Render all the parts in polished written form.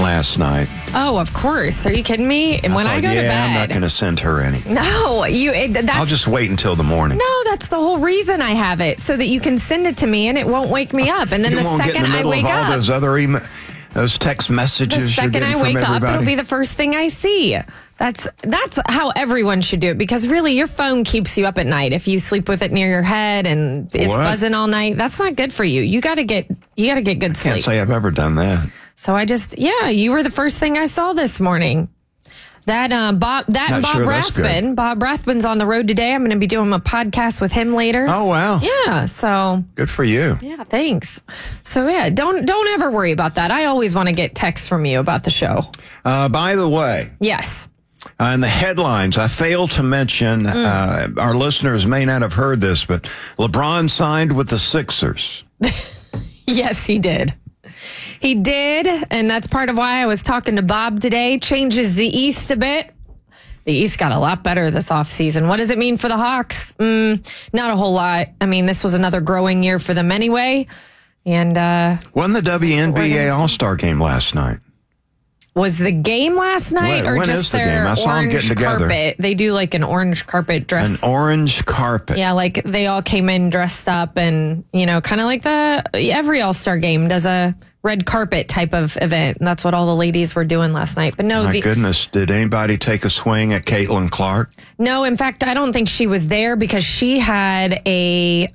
last night. Oh, of course. Are you kidding me? And when I go to bed, I'm not going to send her any. No, I'll just wait until the morning. No, that's the whole reason I have it, so that you can send it to me and it won't wake me up. And then the second I wake up, all those other those text messages. The second I wake up, it'll be the first thing I see. That's how everyone should do it, because really your phone keeps you up at night. If you sleep with it near your head and it's buzzing all night, that's not good for you. You got to get good sleep. I can't say I've ever done that. So you were the first thing I saw this morning. Bob Rathbun. Bob Rathbun's on the road today. I'm going to be doing a podcast with him later. Oh, wow. Yeah, so. Good for you. Yeah, thanks. So, yeah, don't ever worry about that. I always want to get texts from you about the show. By the way. Yes. In the headlines, I failed to mention, our listeners may not have heard this, but LeBron signed with the Sixers. Yes, he did. He did, and that's part of why I was talking to Bob today. Changes the East a bit. The East got a lot better this offseason. What does it mean for the Hawks? Not a whole lot. I mean, this was another growing year for them anyway. And wasn't the WNBA All-Star game last night? Was the game last night or just their orange carpet? They do like an orange carpet dress. An orange carpet. Yeah, like they all came in dressed up and, kind of like every All-Star game does a red carpet type of event. And that's what all the ladies were doing last night. But no. My goodness, did anybody take a swing at Caitlin Clark? No, in fact, I don't think she was there because she had a...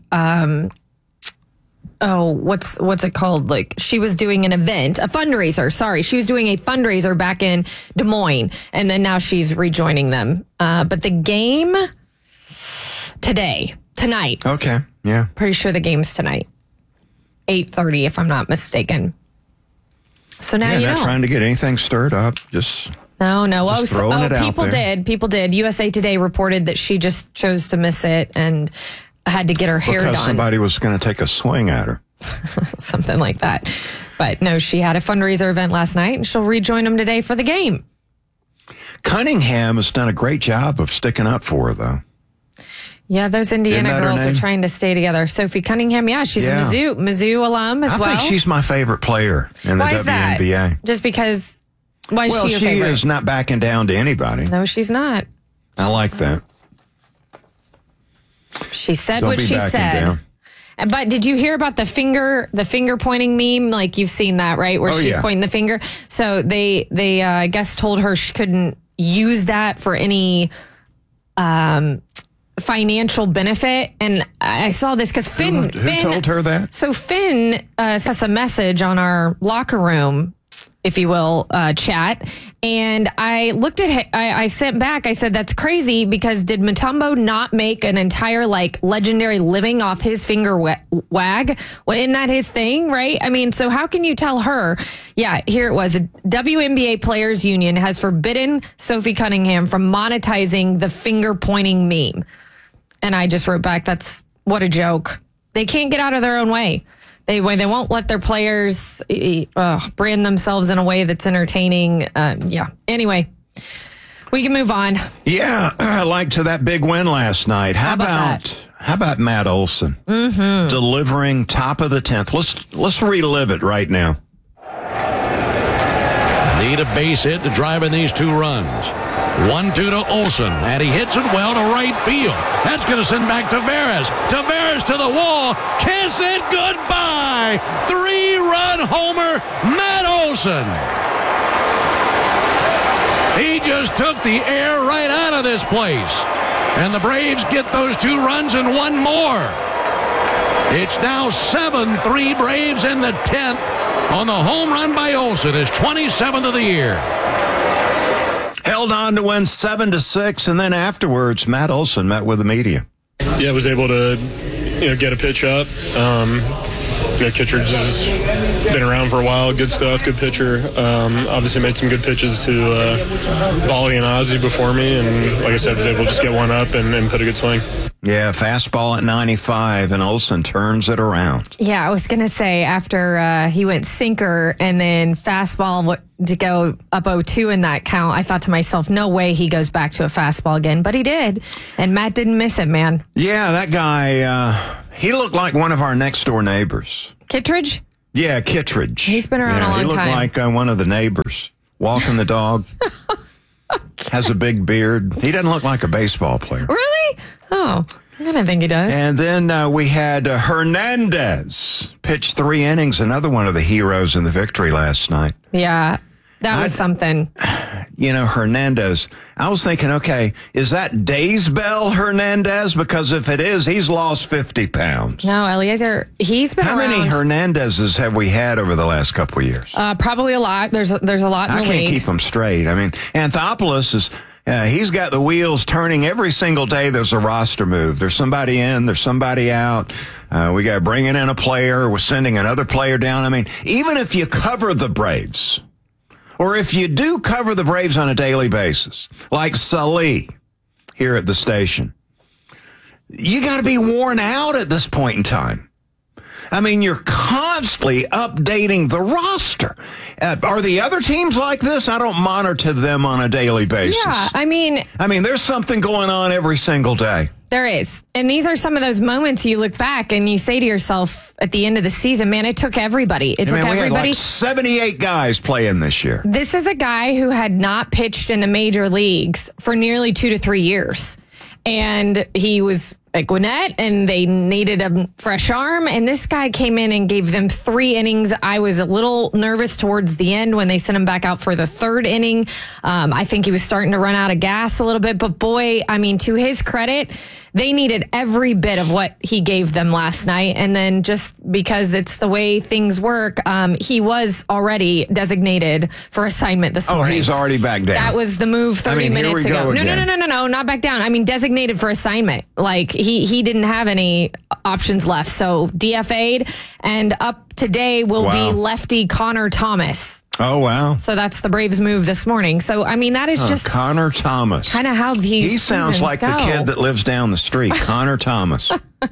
what's it called? Like she was doing an event, a fundraiser. Sorry. She was doing a fundraiser back in Des Moines and then now she's rejoining them. But the game tonight. Okay. Yeah. Pretty sure the game's tonight. 8:30 if I'm not mistaken. So now not trying to get anything stirred up. People did. USA Today reported that she just chose to miss it and had to get her hair done. Because somebody was going to take a swing at her. Something like that. But no, she had a fundraiser event last night and she'll rejoin them today for the game. Cunningham has done a great job of sticking up for her, though. Yeah, those Indiana girls are trying to stay together. Sophie Cunningham, she's a Mizzou alum as well. I think she's my favorite player in the WNBA. That? Just because, why is she your favorite? She is not backing down to anybody. No, she's not. I like that. She said what she said. Down. But did you hear about the finger pointing meme? Like you've seen that, right? Where she's pointing the finger. So they I guess told her she couldn't use that for any financial benefit. And I saw this because Finn told her that? So Finn sent us a message on our locker room, if you will, chat. And I looked at it, I sent back, I said, that's crazy because did Mutombo not make an entire legendary living off his finger wag? Well, isn't that his thing, right? I mean, so how can you tell her? Yeah, here it was. The WNBA Players Union has forbidden Sophie Cunningham from monetizing the finger pointing meme. And I just wrote back, what a joke. They can't get out of their own way. They won't let their players brand themselves in a way that's entertaining. Anyway, we can move on. Yeah, like to that big win last night. How about Matt Olson delivering top of the 10th? Let's relive it right now. Need a base hit to drive in these two runs. 1-2 to Olson, and he hits it well to right field. That's going to send back Taveras. Taveras to the wall. Kiss it goodbye. 3-run homer, Matt Olson. He just took the air right out of this place. And the Braves get those 2 runs and 1 more. It's now 7-3 Braves in the 10th on the home run by Olson, his 27th of the year. Held on to win 7-6, and then afterwards, Matt Olson met with the media. Yeah, was able to, get a pitch up. Kittredge has been around for a while. Good stuff, good pitcher. Obviously made some good pitches to Bolly and Ozzie before me, and like I said, was able to just get one up and put a good swing. Yeah, fastball at 95, and Olson turns it around. Yeah, I was going to say, after he went sinker and then fastball to go up 0-2 in that count, I thought to myself, no way he goes back to a fastball again. But he did, and Matt didn't miss it, man. Yeah, that guy, he looked like one of our next-door neighbors. Kittredge? Yeah, Kittredge. He's been around a long time. He looked like one of the neighbors walking the dog. Has a big beard. He doesn't look like a baseball player. Really? Oh, I didn't think he does. And then we had Hernandez pitch 3 innings, another one of the heroes in the victory last night. Yeah, that was something. Hernandez, I was thinking, okay, is that Daysbell Hernandez? Because if it is, he's lost 50 pounds. No, Eliezer, he's been How around. many Hernandezes have we had over the last couple of years? Probably a lot. There's a lot in the I league. can't keep them straight. I mean, Anthopoulos is... he's got the wheels turning every single day. There's a roster move. There's somebody in, there's somebody out. We got bringing in a player. We're sending another player down. I mean, even if you cover the Braves, or if you do cover the Braves on a daily basis, like Sully here at the station, you got to be worn out at this point in time. I mean, you're constantly updating the roster. Are the other teams like this? I don't monitor them on a daily basis. Yeah, I mean, there's something going on every single day. There is. And these are some of those moments you look back and you say to yourself at the end of the season, man, it took everybody. We had like 78 guys playing this year. This is a guy who had not pitched in the major leagues for nearly 2 to 3 years. And he was at Gwinnett, and they needed a fresh arm. And this guy came in and gave them 3 innings. I was a little nervous towards the end when they sent him back out for the 3rd inning. I think he was starting to run out of gas a little bit. But boy, I mean, to his credit, they needed every bit of what he gave them last night. And then just because it's the way things work, he was already designated for assignment this morning. Oh, he's already back down. That was the move 30 minutes ago. No, not back down. I mean, designated for assignment. Like, he didn't have any options left. So DFA'd, and up today will be lefty Connor Thomas. Oh, wow. So that's the Braves move this morning. So, I mean, that is just Connor Thomas. Kind of how he sounds like go. the kid that lives down the street, Connor Thomas.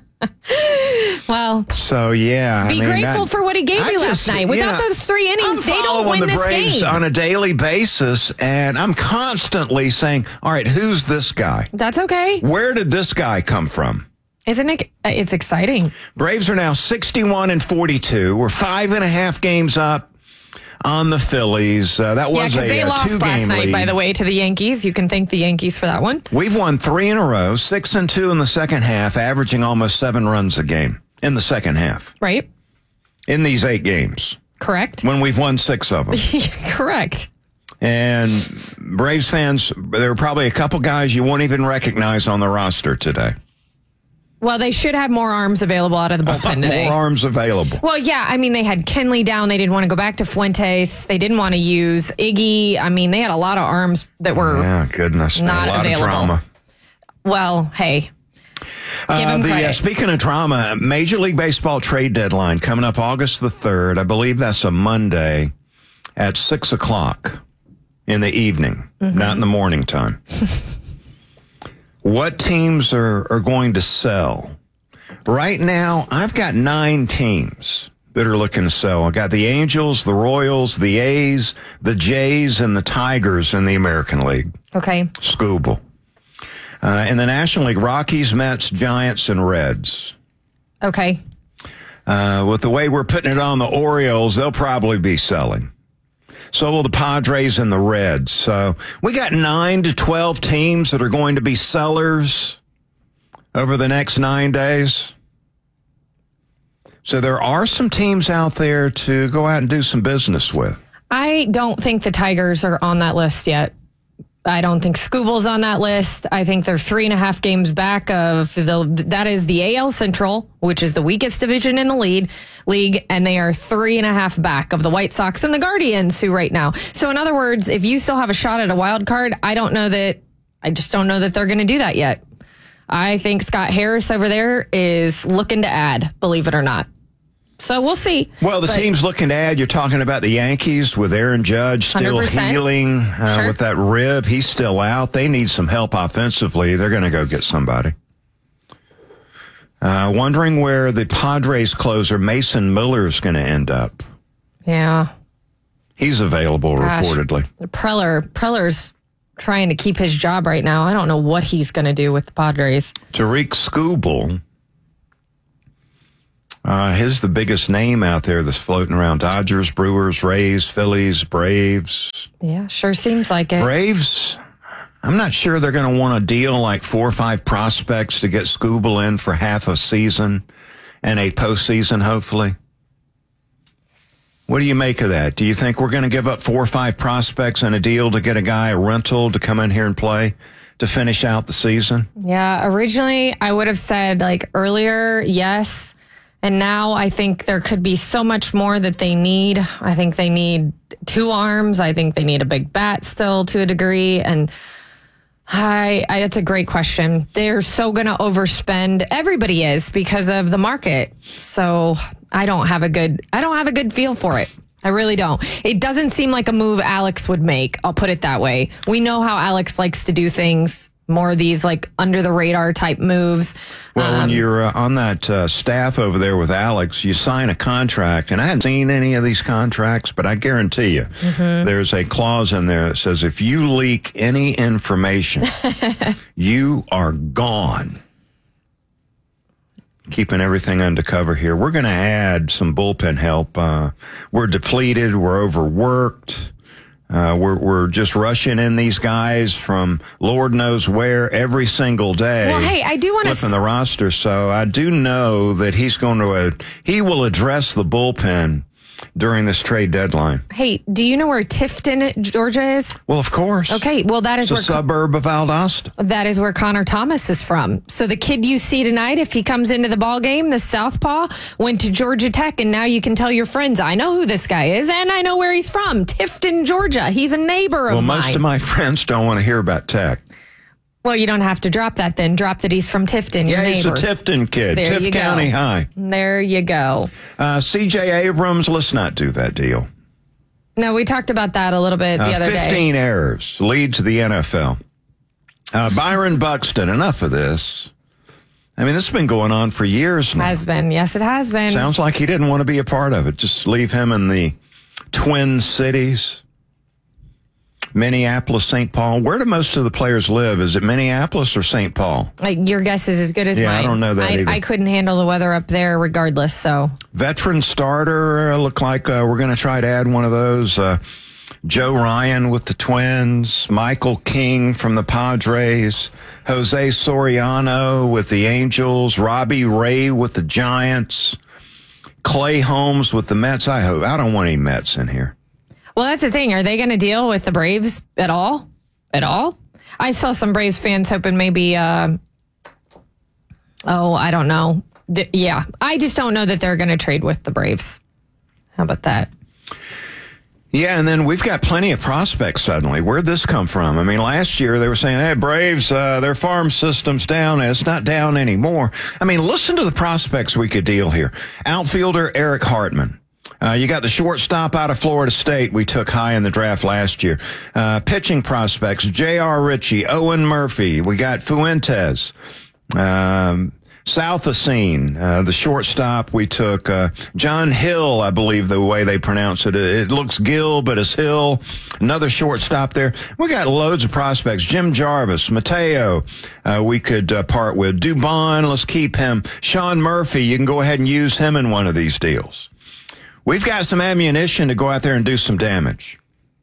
Well, so yeah, be grateful for what he gave you last night. Without those 3 innings, they don't win this Braves game on a daily basis, and I'm constantly saying, "All right, who's this guy?" That's okay. Where did this guy come from? Isn't it? It's exciting. Braves are now 61-42. We're 5.5 games up on the Phillies. That was a 2-game lead. They lost last night, by the way, to the Yankees. You can thank the Yankees for that one. We've won 3 in a row, 6-2 in the second half, averaging almost 7 runs a game in the second half. Right. In these 8 games. Correct. When we've won 6 of them. Correct. And Braves fans, there are probably a couple guys you won't even recognize on the roster today. Well, they should have more arms available out of the bullpen today. More arms available. Well, yeah. I mean, they had Kenley down. They didn't want to go back to Fuentes. They didn't want to use Iggy. I mean, they had a lot of arms that were not available. Of drama. Well, hey. Give him credit. Speaking of drama, Major League Baseball trade deadline coming up August the 3rd. I believe that's a Monday at 6 o'clock in the evening, not in the morning time. What teams are going to sell? Right now, I've got 9 teams that are looking to sell. I got the Angels, the Royals, the A's, the Jays, and the Tigers in the American League. Okay. Scooble. In the National League, Rockies, Mets, Giants, and Reds. Okay. With the way we're putting it on the Orioles, they'll probably be selling. So will the Padres and the Reds. So we got 9 to 12 teams that are going to be sellers over the next 9 days. So there are some teams out there to go out and do some business with. I don't think the Tigers are on that list yet. I don't think Scooble's on that list. I think they're 3.5 games back of that is the AL Central, which is the weakest division in the league, and they are 3.5 back of the White Sox and the Guardians, who right now. So in other words, if you still have a shot at a wild card, I just don't know that they're going to do that yet. I think Scott Harris over there is looking to add, believe it or not. So we'll see. Well, the team's looking to add. You're talking about the Yankees with Aaron Judge still 100%. Healing with that rib. He's still out. They need some help offensively. They're going to go get somebody. Wondering where the Padres closer Mason Miller is going to end up. Yeah. He's available reportedly. Preller's trying to keep his job right now. I don't know what he's going to do with the Padres. Tariq Skubal He's the biggest name out there that's floating around. Dodgers, Brewers, Rays, Phillies, Braves. Yeah, sure seems like it. Braves, I'm not sure they're going to want to deal like 4 or 5 prospects to get Skubal in for half a season and a postseason, hopefully. What do you make of that? Do you think we're going to give up 4 or 5 prospects and a deal to get a guy, a rental, to come in here and play to finish out the season? Yeah, originally I would have said like earlier, yes. And now I think there could be so much more that they need. I think they need 2 arms. I think they need a big bat still to a degree. And it's a great question. They're so going to overspend. Everybody is because of the market. So I don't have a good feel for it. I really don't. It doesn't seem like a move Alex would make. I'll put it that way. We know how Alex likes to do things. More of these like under the radar type moves. Well, when you're on that staff over there with Alex, you sign a contract, and I hadn't seen any of these contracts, but I guarantee you there's a clause in there that says if you leak any information, you are gone. Keeping everything undercover here. We're going to add some bullpen help. We're depleted. We're overworked. We're just rushing in these guys from Lord knows where every single day. Well, hey, I do want to flipping the roster, so I do know that he will address the bullpen during this trade deadline. Hey, do you know where Tifton, Georgia is? Well, of course. Okay, well it's a suburb of Valdosta. That is where Connor Thomas is from. So the kid you see tonight, if he comes into the ball game, the southpaw, went to Georgia Tech, and now you can tell your friends, I know who this guy is, and I know where he's from. Tifton, Georgia. He's a neighbor of mine. Well, most of my friends don't want to hear about Tech. Well, you don't have to drop that then. Drop that he's from Tifton, your he's neighbor. a Tifton kid. There Tift County High. There you go. C.J. Abrams, let's not do that deal. No, we talked about that a little bit the other 15 day. errors, leads the NFL. Byron Buxton, enough of this. I mean, this has been going on for years now. Has been. Yes, it has been. Sounds like he didn't want to be a part of it. Just leave him in the Twin Cities. Minneapolis, St. Paul. Where do most of the players live? Is it Minneapolis or St. Paul? Your guess is as good as mine. I don't know that either. I couldn't handle the weather up there regardless, so. Veteran starter, look like we're going to try to add one of those. Joe Ryan with the Twins, Michael King from the Padres, Jose Soriano with the Angels, Robbie Ray with the Giants, Clay Holmes with the Mets. I don't want any Mets in here. Well, that's the thing. Are they going to deal with the Braves at all? At all? I saw some Braves fans hoping maybe, I don't know. Yeah, I just don't know that they're going to trade with the Braves. How about that? Yeah, and then we've got plenty of prospects suddenly. Where'd this come from? I mean, last year they were saying, hey, Braves, their farm system's down. It's not down anymore. I mean, listen to the prospects we could deal here. Outfielder Eric Hartman. You got the shortstop out of Florida State we took high in the draft last year. Pitching prospects, J.R. Ritchie, Owen Murphy. We got Fuentes. Southacene, the shortstop we took. John Hill, I believe the way they pronounce it. It looks Gill, but it's Hill. Another shortstop there. We got loads of prospects. Jim Jarvis, Mateo, we could part with. Dubon, let's keep him. Sean Murphy, you can go ahead and use him in one of these deals. We've got some ammunition to go out there and do some damage.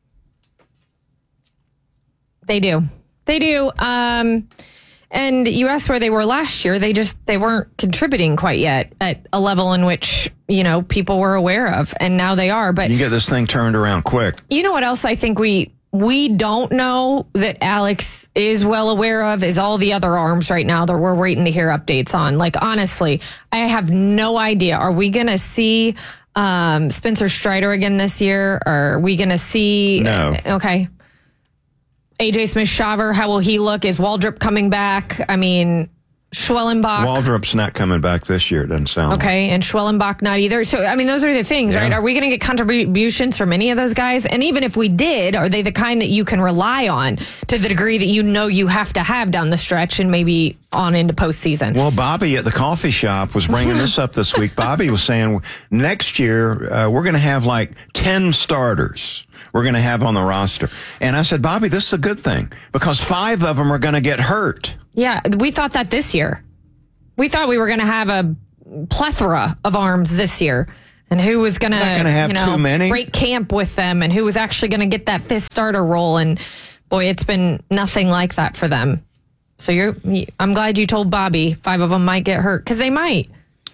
They do. They do. And you asked where they were last year. They weren't contributing quite yet at a level in which, people were aware of. And now they are. But you get this thing turned around quick. You know what else I think we don't know that Alex is well aware of is all the other arms right now that we're waiting to hear updates on. Like, honestly, I have no idea. Are we going to see Spencer Strider again this year? Or are we going to see... No. Okay. AJ Smith-Shawver, how will he look? Is Waldrop coming back? I mean, Schwellenbach. Waldrop's not coming back this year, it doesn't sound okay, and Schwellenbach not either. So, I mean, those are the things, right? Are we going to get contributions from any of those guys? And even if we did, are they the kind that you can rely on to the degree that you have to have down the stretch and maybe on into postseason? Well, Bobby at the coffee shop was bringing this up this week. Bobby was saying next year we're going to have like 10 starters we're going to have on the roster. And I said, Bobby, this is a good thing because 5 of them are going to get hurt. Yeah, we thought that this year. We thought we were going to have plethora of arms this year. And who was going to have too many. break camp with them, and who was actually going to get that fifth starter role. And boy, it's been nothing like that for them. So I'm glad you told Bobby 5 of them might get hurt, because they might.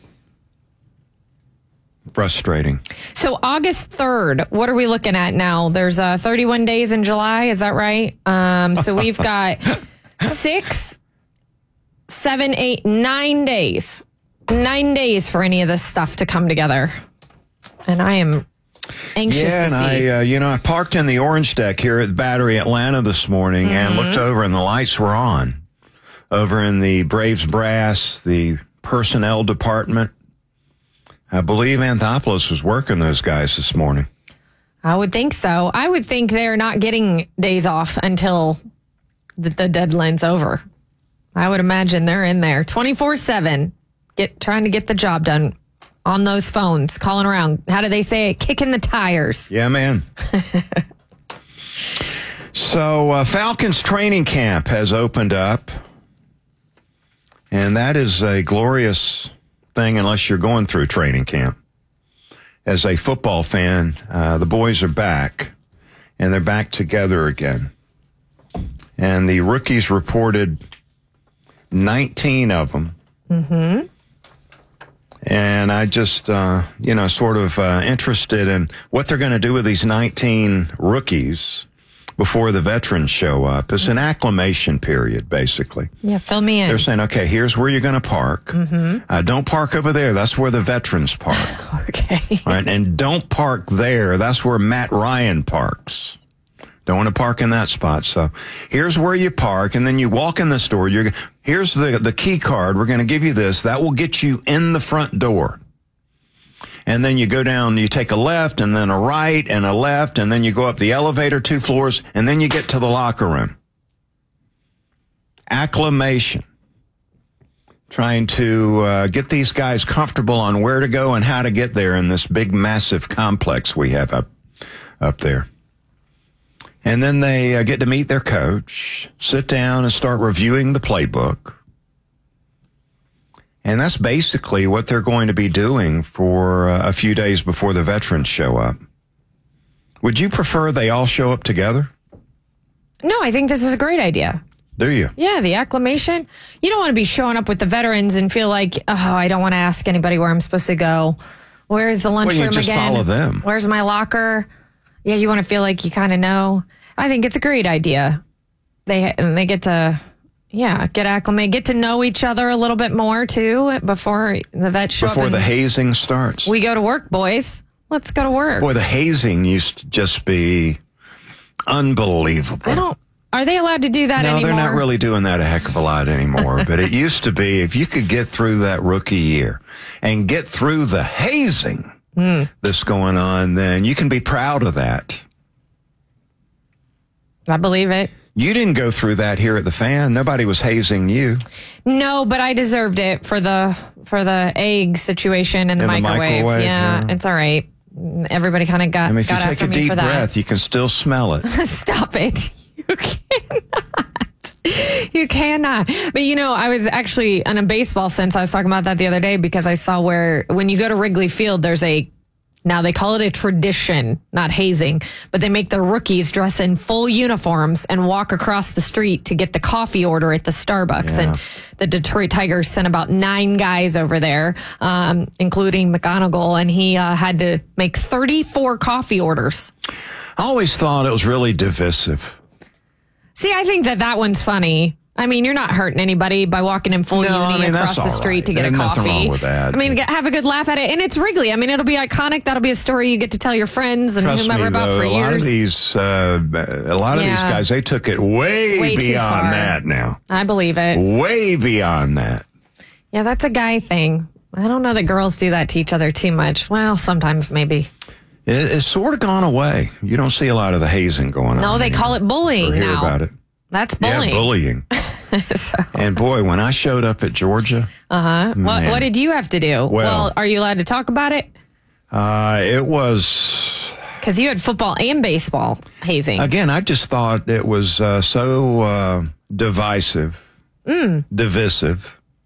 Frustrating. So August 3rd, what are we looking at now? There's 31 days in July. Is that right? So we've got 6, 7, 8, 9 days. 9 days for any of this stuff to come together. And I am anxious to see. I parked in the Orange Deck here at the Battery Atlanta this morning and looked over, and the lights were on over in the Braves Brass, the personnel department. I believe Anthopoulos was working those guys this morning. I would think so. I would think they're not getting days off until the deadline's over. I would imagine they're in there 24/7, trying to get the job done on those phones, calling around. How do they say it? Kicking the tires. Yeah, man. So Falcons training camp has opened up, and that is a glorious thing unless you're going through training camp. As a football fan, the boys are back, and they're back together again. And the rookies reported 19 of them. Mm-hmm. And I just, sort of interested in what they're going to do with these 19 rookies before the veterans show up. It's an acclimation period, basically. Yeah, fill me in. They're saying, okay, here's where you're going to park. Mm-hmm. Don't park over there. That's where the veterans park. Okay. Right? And don't park there. That's where Matt Ryan parks. Don't want to park in that spot. So here's where you park, and then you walk in the store. Here's the key card. We're going to give you this. That will get you in the front door. And then you go down, you take a left, and then a right, and a left, and then you go up the elevator 2 floors, and then you get to the locker room. Acclimation. Trying to get these guys comfortable on where to go and how to get there in this big, massive complex we have up there. And then they get to meet their coach, sit down and start reviewing the playbook. And that's basically what they're going to be doing for a few days before the veterans show up. Would you prefer they all show up together? No, I think this is a great idea. Do you? Yeah, the acclimation. You don't want to be showing up with the veterans and feel like, I don't want to ask anybody where I'm supposed to go. Where's the lunchroom again? Well, you just follow them. Where's my locker? Yeah, you want to feel like you kind of know. I think it's a great idea. They get to, get acclimated, get to know each other a little bit more too before the vets show up. Before the hazing starts. We go to work, boys. Let's go to work. Boy, the hazing used to just be unbelievable. Are they allowed to do that anymore? No, they're not really doing that a heck of a lot anymore. But it used to be, if you could get through that rookie year and get through the hazing that's going on, then you can be proud of that. I believe it. You didn't go through that here at the Fan. Nobody was hazing you. No, but I deserved it for the egg situation in the microwave. Yeah, it's all right. Everybody kind of got. If you take a deep breath, you can still smell it. Stop it! You cannot. You cannot. But I was actually in a baseball sense. I was talking about that the other day because I saw when you go to Wrigley Field, there's now they call it a tradition, not hazing, but they make the rookies dress in full uniforms and walk across the street to get the coffee order at the Starbucks. Yeah. And the Detroit Tigers sent about 9 guys over there, including McGonigal, and he had to make 34 coffee orders. I always thought it was really divisive. See, I think that one's funny. I mean, you're not hurting anybody by walking in full uni across the street to get a coffee. Nothing wrong with that. I mean, have a good laugh at it. And it's Wrigley. I mean, it'll be iconic. That'll be a story you get to tell your friends and whomever about for years. A lot of these guys, they took it way beyond that now. I believe it. Way beyond that. Yeah, that's a guy thing. I don't know that girls do that to each other too much. Well, sometimes maybe. It's sort of gone away. You don't see a lot of the hazing going on. No, they call it bullying now. Hear about it. That's bullying. Yeah, bullying. And boy, when I showed up at Georgia. What did you have to do? Well, are you allowed to talk about it? It was. Because you had football and baseball hazing. Again, I just thought it was so divisive, divisive,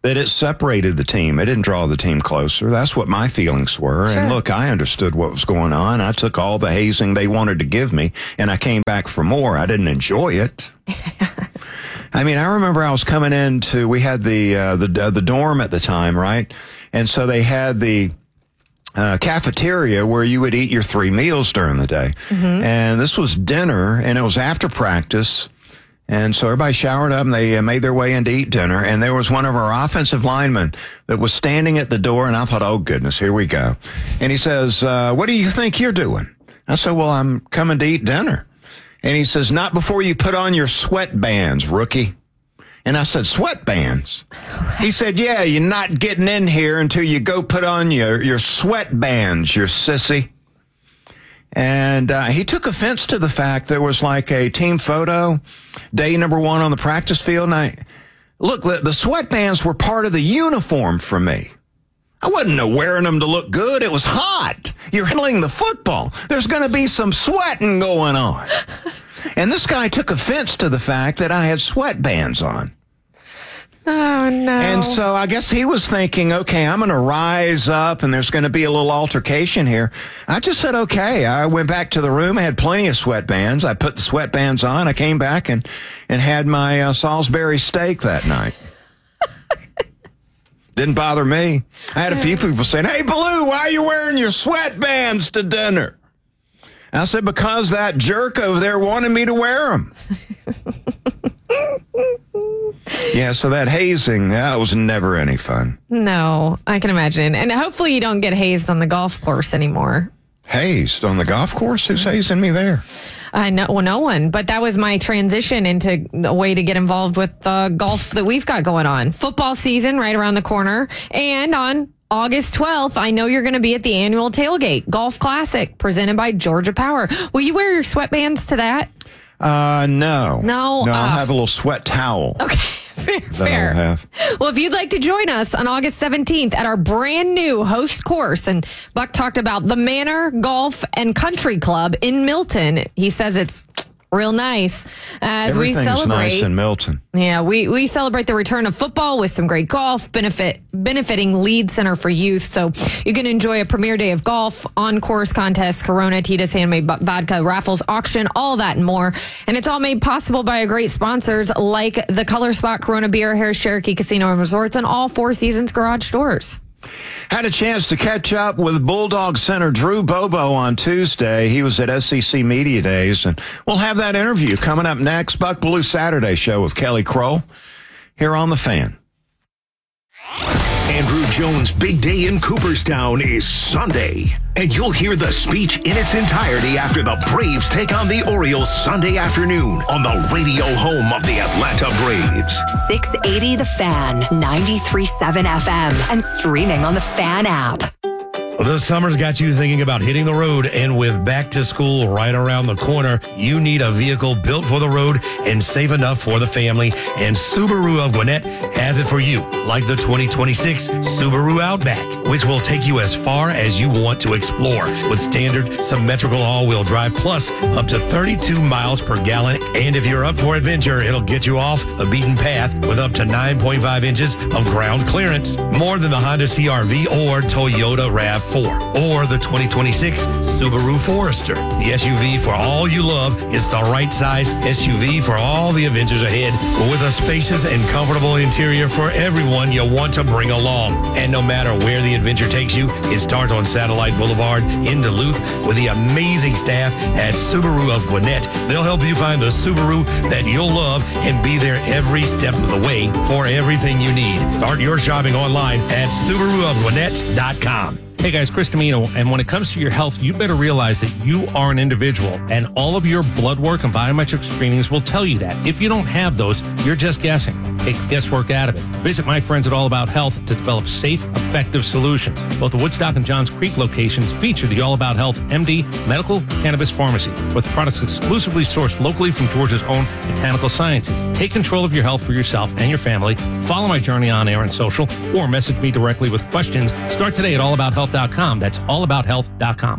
that it separated the team. It didn't draw the team closer. That's what my feelings were. Sure. And look, I understood what was going on. I took all the hazing they wanted to give me, and I came back for more. I didn't enjoy it. I mean, I remember I was coming into, we had the dorm at the time, right? And so they had the cafeteria where you would eat your 3 meals during the day. And this was dinner, and it was after practice. And so everybody showered up and they made their way in to eat dinner. And there was one of our offensive linemen that was standing at the door. And I thought, oh, goodness, here we go. And he says, what do you think you're doing? I said, well, I'm coming to eat dinner. And he says, not before you put on your sweatbands, rookie. And I said, sweatbands? He said, yeah, you're not getting in here until you go put on your sweatbands, you sissy. And he took offense to the fact there was like a team photo, day number 1 on the practice field. And look, the sweatbands were part of the uniform for me. I wasn't wearing them to look good. It was hot. You're handling the football. There's going to be some sweating going on. And this guy took offense to the fact that I had sweatbands on. Oh, no. And so I guess he was thinking, okay, I'm going to rise up and there's going to be a little altercation here. I just said, okay. I went back to the room. I had plenty of sweatbands. I put the sweatbands on. I came back and had my Salisbury steak that night. Didn't bother me. I had a few people saying, hey, Blue, why are you wearing your sweatbands to dinner? I said, because that jerk over there wanted me to wear them. Yeah, so that hazing, that was never any fun. No, I can imagine. And hopefully you don't get hazed on the golf course anymore. Hazed on the golf course? Who's hazing me there? No one. But that was my transition into a way to get involved with golf that we've got going on. Football season right around the corner. And on August 12th, I know you're going to be at the annual Tailgate Golf Classic presented by Georgia Power. Will you wear your sweatbands to that? No. No? I'll have a little sweat towel. Okay. Fair. Well, if you'd like to join us on August 17th at our brand new host course, and Buck talked about the Manor Golf and Country Club in Milton. He says it's real nice as we celebrate. Nice in Milton. Yeah, we celebrate the return of football with some great golf, benefiting Lead Center for Youth. So you can enjoy a premier day of golf, on-course contests, Corona, Tita's Handmade Vodka, raffles, auction, all that and more. And it's all made possible by great sponsors like the Color Spot, Corona Beer, Harris Cherokee Casino and Resorts, and all Four Seasons Garage stores. Had a chance to catch up with Bulldog Center Drew Bobo on Tuesday. He was at SEC Media Days, and we'll have that interview coming up next. Buck Blue Saturday Show with Kelly Kroll here on The Fan. Andrew Jones' big day in Cooperstown is Sunday, and you'll hear the speech in its entirety after the Braves take on the Orioles Sunday afternoon on the radio home of the Atlanta Braves. 680 The Fan, 93.7 FM, and streaming on the Fan app. The summer's got you thinking about hitting the road, and with back to school right around the corner, you need a vehicle built for the road and safe enough for the family, and Subaru of Gwinnett has it for you, like the 2026 Subaru Outback, which will take you as far as you want to explore with standard symmetrical all-wheel drive plus up to 32 miles per gallon. And if you're up for adventure, it'll get you off the beaten path with up to 9.5 inches of ground clearance, more than the Honda CR-V or Toyota RAV4 or the 2026 Subaru Forester. The SUV for all you love is the right-sized SUV for all the adventures ahead, with a spacious and comfortable interior for everyone you want to bring along. And no matter where the adventure takes you, it starts on Satellite Boulevard in Duluth with the amazing staff at Subaru of Gwinnett. They'll help you find the Subaru that you'll love and be there every step of the way for everything you need. Start your shopping online at SubaruofGwinnett.com. Hey guys, Chris Domino, and when it comes to your health, you better realize that you are an individual, and all of your blood work and biometric screenings will tell you that. If you don't have those, you're just guessing. Take the guesswork out of it. Visit my friends at All About Health to develop safe, effective solutions. Both the Woodstock and Johns Creek locations feature the All About Health MD Medical Cannabis Pharmacy, with products exclusively sourced locally from Georgia's own Botanical Sciences. Take control of your health for yourself and your family. Follow my journey on air and social, or message me directly with questions. Start today at allabout.health.com. That's allabout.health.com.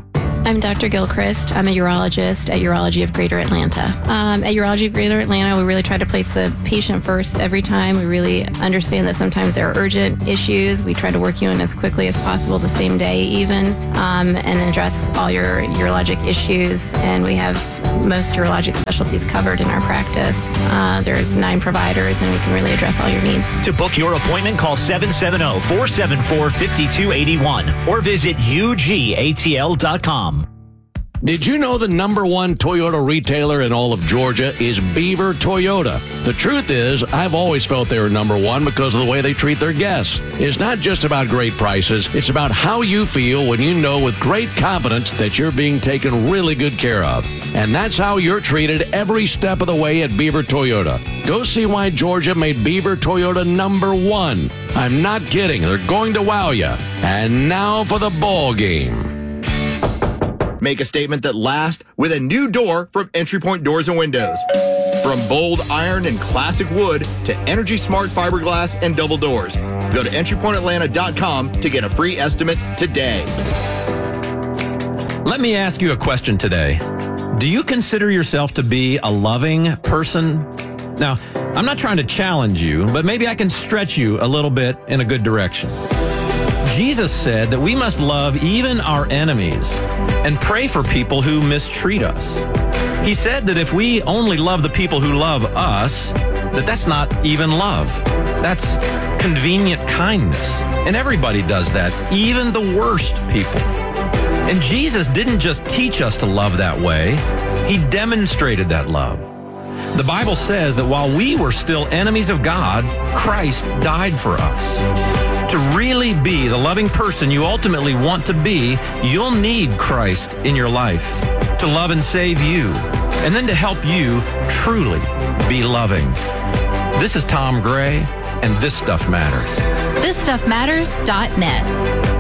I'm Dr. Gilchrist. I'm a urologist at Urology of Greater Atlanta. At Urology of Greater Atlanta, we really try to place the patient first every time. We really understand that sometimes there are urgent issues. We try to work you in as quickly as possible, the same day even, and address all your urologic issues. And we have most urologic specialties covered in our practice. There's 9 providers, and we can really address all your needs. To book your appointment, call 770-474-5281 or visit UGATL.com. Did you know the #1 Toyota retailer in all of Georgia is Beaver Toyota? The truth is, I've always felt they were #1 because of the way they treat their guests. It's not just about great prices. It's about how you feel when you know with great confidence that you're being taken really good care of. And that's how you're treated every step of the way at Beaver Toyota. Go see why Georgia made Beaver Toyota #1. I'm not kidding. They're going to wow you. And now for the ball game. Make a statement that lasts with a new door from Entry Point Doors and Windows. From bold iron and classic wood to energy smart fiberglass and double doors. Go to entrypointatlanta.com to get a free estimate today. Let me ask you a question today. Do you consider yourself to be a loving person? Now, I'm not trying to challenge you, but maybe I can stretch you a little bit in a good direction. Jesus said that we must love even our enemies and pray for people who mistreat us. He said that if we only love the people who love us, that's not even love. That's convenient kindness. And everybody does that, even the worst people. And Jesus didn't just teach us to love that way. He demonstrated that love. The Bible says that while we were still enemies of God, Christ died for us. To really be the loving person you ultimately want to be, you'll need Christ in your life to love and save you, and then to help you truly be loving. This is Tom Gray, and This Stuff Matters. ThisStuffMatters.net.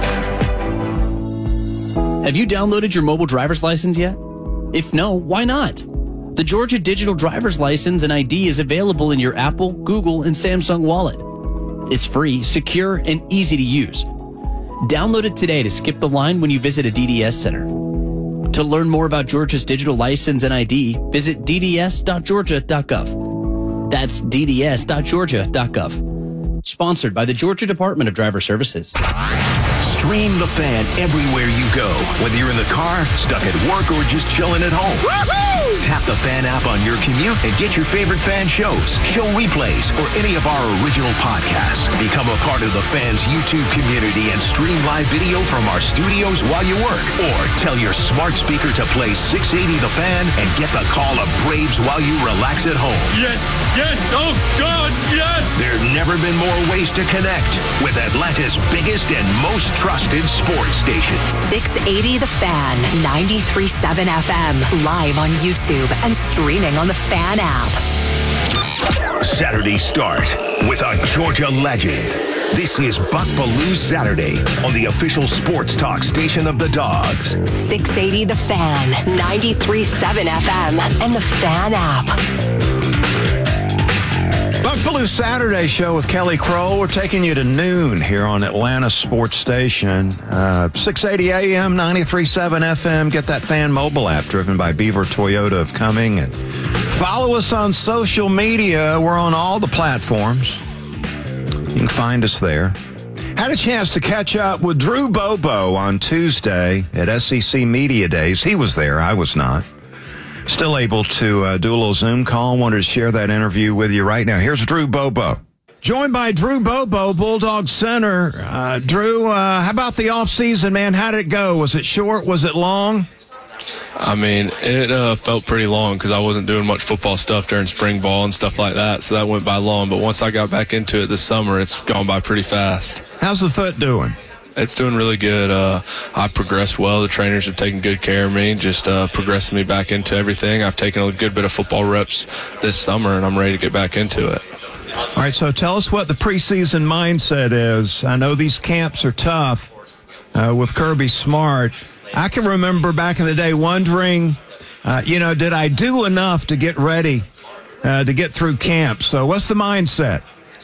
Have you downloaded your mobile driver's license yet? If no, why not? The Georgia Digital Driver's License and ID is available in your Apple, Google, and Samsung wallet. It's free, secure, and easy to use. Download it today to skip the line when you visit a DDS center. To learn more about Georgia's digital license and ID, visit dds.georgia.gov. That's dds.georgia.gov. Sponsored by the Georgia Department of Driver Services. Stream The Fan everywhere you go, whether you're in the car, stuck at work, or just chilling at home. Woo-hoo! Tap the Fan app on your commute and get your favorite Fan shows, show replays, or any of our original podcasts. Become a part of the Fan's YouTube community and stream live video from our studios while you work. Or tell your smart speaker to play 680 The Fan and get the call of Braves while you relax at home. Yes, yes, oh God, yes! There's never been more ways to connect with Atlanta's biggest and most trusted sports station. 680 The Fan, 93.7 FM, live on YouTube and streaming on the Fan app. Saturday start with a Georgia legend. This is Buck Belue Saturday on the official sports talk station of the Dogs. 680 The Fan, 93.7 FM, and the Fan app. Buck Belue Saturday show with Kelly Kroll. We're taking you to noon here on Atlanta Sports Station. 680 AM, 93.7 FM. Get that Fan mobile app driven by Beaver Toyota of Cumming. And follow us on social media. We're on all the platforms. You can find us there. Had a chance to catch up with Drew Bobo on Tuesday at SEC Media Days. He was there. I was not. Still able to do a little Zoom call. Wanted to share that interview with you right now. Here's Drew Bobo. Joined by Drew Bobo, Bulldog Center. Drew, how about the offseason, man? How did it go? Was it short? Was it long? I mean, it felt pretty long because I wasn't doing much football stuff during spring ball and stuff like that, so that went by long. But once I got back into it this summer, it's gone by pretty fast. How's the foot doing? It's doing really good. I progressed well. The trainers have taken good care of me, just progressing me back into everything. I've taken a good bit of football reps this summer, and I'm ready to get back into it. All right, so tell us what the preseason mindset is. I know these camps are tough with Kirby Smart. I can remember back in the day wondering, did I do enough to get ready to get through camp? So what's the mindset?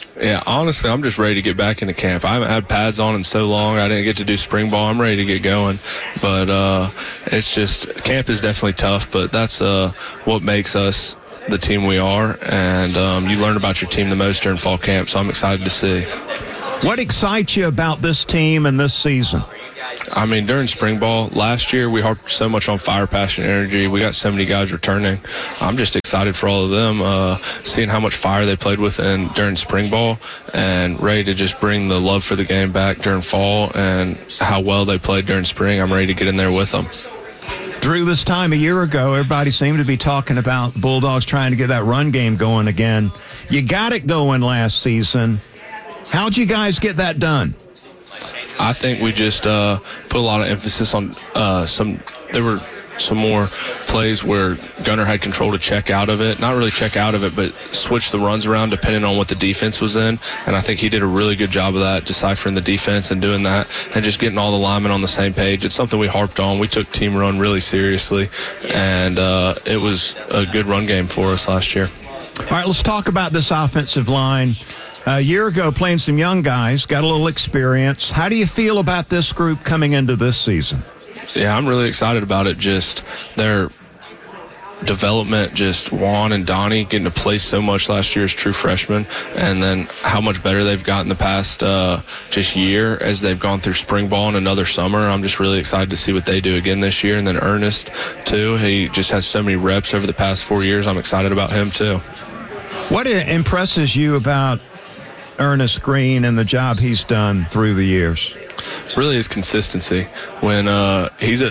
Yeah, honestly, I'm just ready to get back into camp. I haven't had pads on in so long. I didn't get to do spring ball. I'm ready to get going. But it's just, camp is definitely tough, but that's what makes us the team we are. And you learn about your team the most during fall camp, so I'm excited to see. What excites you about this team and this season? I mean, during spring ball last year, we harped so much on fire, passion, energy. We got so many guys returning. I'm just excited for all of them, seeing how much fire they played with during spring ball, and ready to just bring the love for the game back during fall, and how well they played during spring. I'm ready to get in there with them. Drew, this time a year ago, everybody seemed to be talking about the Bulldogs trying to get that run game going again. You got it going last season. How'd you guys get that done? I think we just put a lot of emphasis on there were some more plays where Gunnar had control to check out of it. Not really check out of it, but switch the runs around depending on what the defense was in. And I think he did a really good job of that, deciphering the defense and doing that and just getting all the linemen on the same page. It's something we harped on. We took team run really seriously, and it was a good run game for us last year. All right, let's talk about this offensive line. A year ago, playing some young guys, got a little experience. How do you feel about this group coming into this season? Yeah, I'm really excited about it. Just their development, just Juan and Donnie getting to play so much last year as true freshmen, and then how much better they've gotten the past just year as they've gone through spring ball and another summer. I'm just really excited to see what they do again this year. And then Ernest, too. He just has so many reps over the past 4 years. I'm excited about him, too. What impresses you about Ernest Green and the job he's done through the years? Really his consistency. When he's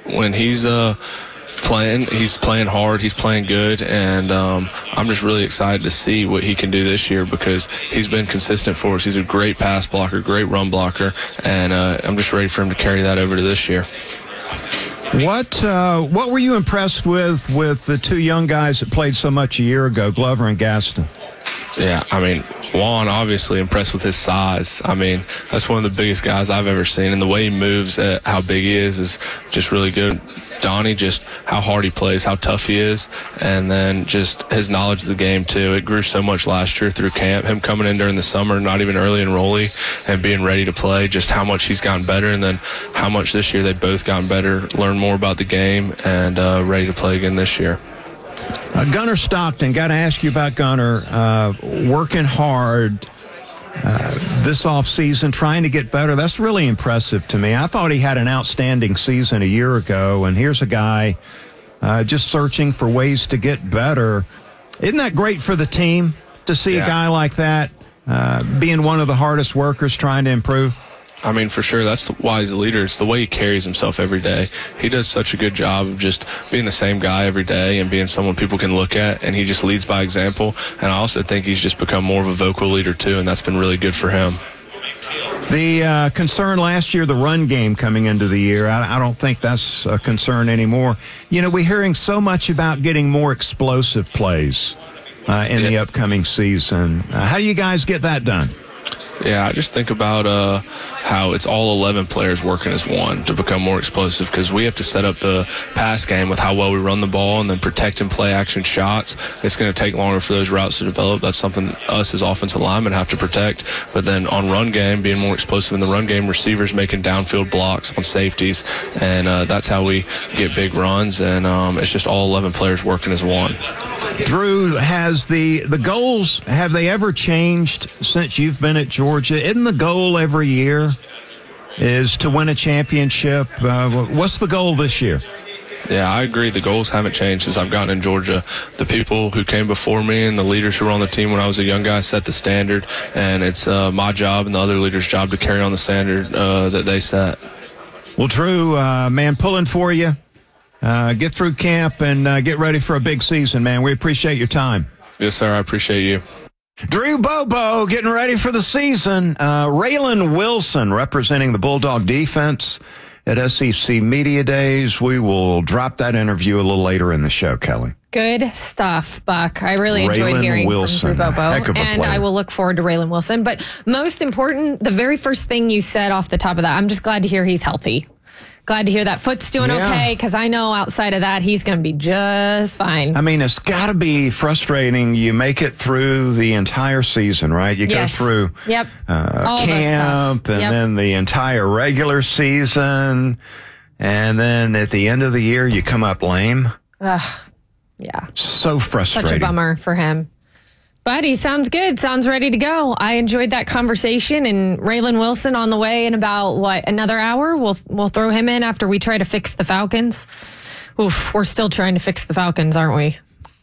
playing, he's playing hard, he's playing good, and I'm just really excited to see what he can do this year because he's been consistent for us. He's a great pass blocker, great run blocker, and I'm just ready for him to carry that over to this year. What were you impressed with the two young guys that played so much a year ago, Glover and Gaston? Yeah, I mean, Juan, obviously impressed with his size. I mean, that's one of the biggest guys I've ever seen, and the way he moves, how big he is just really good. Donnie, just how hard he plays, how tough he is, and then just his knowledge of the game, too. It grew so much last year through camp. Him coming in during the summer, not even early enrollee, and being ready to play, just how much he's gotten better, and then how much this year they've both gotten better, learned more about the game, and ready to play again this year. Gunnar Stockton, got to ask you about Gunnar, working hard this offseason, trying to get better. That's really impressive to me. I thought he had an outstanding season a year ago, and here's a guy just searching for ways to get better. Isn't that great for the team to see a guy like that being one of the hardest workers trying to improve? I mean, for sure, that's why he's a leader. It's the way he carries himself every day. He does such a good job of just being the same guy every day and being someone people can look at, and he just leads by example. And I also think he's just become more of a vocal leader, too, and that's been really good for him. The concern last year, the run game coming into the year, I don't think that's a concern anymore. You know, we're hearing so much about getting more explosive plays in the upcoming season. How do you guys get that done? Yeah, I just think about how it's all 11 players working as one to become more explosive, because we have to set up the pass game with how well we run the ball and then protect and play action shots. It's going to take longer for those routes to develop. That's something us as offensive linemen have to protect. But then on run game, being more explosive in the run game, receivers making downfield blocks on safeties, and that's how we get big runs, and it's just all 11 players working as one. Drew, has the goals, have they ever changed since you've been at Georgia? Isn't the goal every year is to win a championship? What's the goal this year? Yeah, I agree. The goals haven't changed since I've gotten in Georgia. The people who came before me and the leaders who were on the team when I was a young guy set the standard, and it's my job and the other leaders' job to carry on the standard that they set. Well, Drew, man, pulling for you. Get through camp and get ready for a big season, man. We appreciate your time. Yes, sir. I appreciate you. Drew Bobo getting ready for the season. Raylan Wilson representing the Bulldog defense at SEC Media Days. We will drop that interview a little later in the show, Kelly. Good stuff, Buck. I really enjoyed hearing from Drew Bobo. And I will look forward to Raylan Wilson. But most important, the very first thing you said off the top of that, I'm just glad to hear he's healthy. glad to hear that foot's doing okay, because I know outside of that, he's going to be just fine. I mean, it's got to be frustrating. You make it through the entire season, right? You go through camp and then the entire regular season. And then at the end of the year, you come up lame. Yeah. So frustrating. Such a bummer for him. But he sounds good. Sounds ready to go. I enjoyed that conversation. And Raylan Wilson on the way in about, another hour? We'll throw him in after we try to fix the Falcons. Oof, we're still trying to fix the Falcons, aren't we?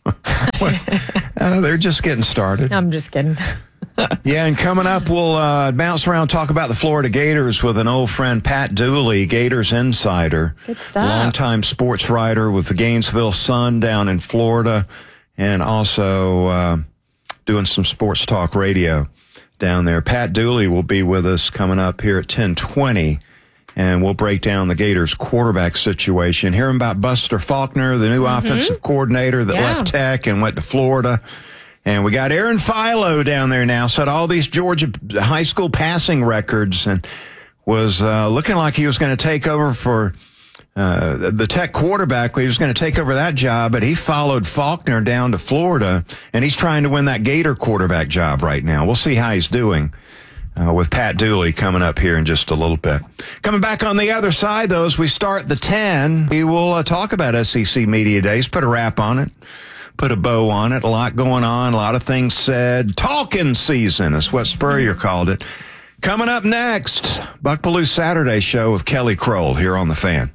They're just getting started. I'm just kidding. Yeah, and coming up, we'll bounce around, talk about the Florida Gators with an old friend, Pat Dooley, Gators insider. Good stuff. Longtime sports writer with the Gainesville Sun down in Florida, and also doing some sports talk radio down there. Pat Dooley will be with us coming up here at 10:20, and we'll break down the Gators quarterback situation. Hearing about Buster Faulkner, the new offensive coordinator that left Tech and went to Florida. And we got Aaron Philo down there now, set all these Georgia high school passing records, and was looking like he was going to take over for the Tech quarterback. He was going to take over that job, but he followed Faulkner down to Florida, and he's trying to win that Gator quarterback job right now. We'll see how he's doing with Pat Dooley coming up here in just a little bit. Coming back on the other side, though, as we start the 10, we will talk about SEC Media Days, put a wrap on it. Put a bow on it. A lot going on. A lot of things said. Talking season is what Spurrier called it. Coming up next, Buck Belue Saturday Show with Kelly Kroll here on The Fan.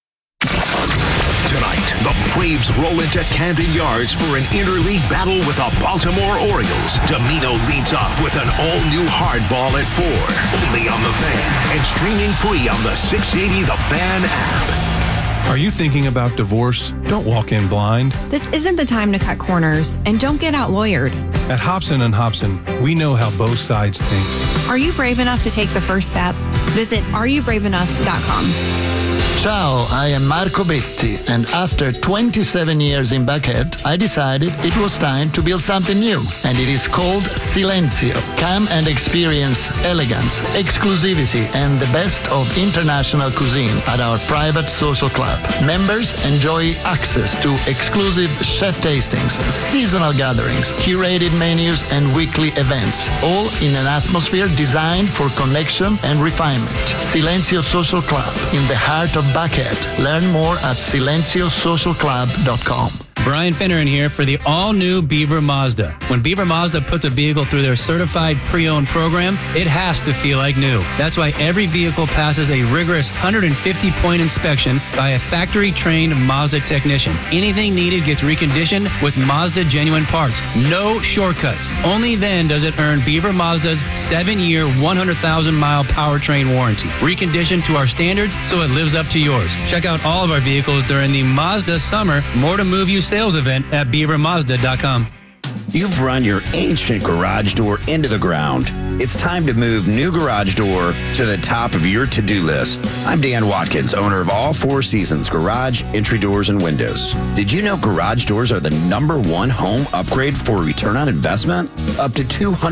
Tonight, the Braves roll into Camden Yards for an interleague battle with the Baltimore Orioles. Domino leads off with an all-new hardball at 4. Only on The Fan and streaming free on the 680 The Fan app. Are you thinking about divorce? Don't walk in blind. This isn't the time to cut corners, and don't get out-lawyered. At Hobson & Hobson, we know how both sides think. Are you brave enough to take the first step? Visit areyoubravenough.com. Ciao, I am Marco Betti, and after 27 years in Buckhead, I decided it was time to build something new, and it is called Silenzio. Come and experience elegance, exclusivity, and the best of international cuisine at our private social club. Members enjoy access to exclusive chef tastings, seasonal gatherings, curated menus, and weekly events, all in an atmosphere designed for connection and refinement. Silenzio Social Club, in the heart of Buckhead. Learn more at silenciosocialclub.com. Brian Finneran here for the all-new Beaver Mazda. When Beaver Mazda puts a vehicle through their certified pre-owned program, it has to feel like new. That's why every vehicle passes a rigorous 150-point inspection by a factory-trained Mazda technician. Anything needed gets reconditioned with Mazda genuine parts. No shortcuts. Only then does it earn Beaver Mazda's 7-year, 100,000-mile powertrain warranty. Reconditioned to our standards so it lives up to yours. Check out all of our vehicles during the Mazda Summer More to Move You sales event at beavermazda.com. You've run your ancient garage door into the ground. It's time to move new garage door to the top of your to-do list. I'm Dan Watkins, owner of All Four Seasons Garage, Entry Doors, and Windows. Did you know garage doors are the #1 home upgrade for return on investment? Up to